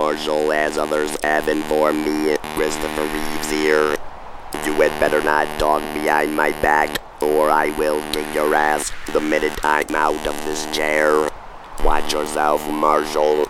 Marshall, as others have informed me. Christopher Reeves here. You had better not talk behind my back, or I will kick your ass the minute I'm out of this chair. Watch yourself, Marshall.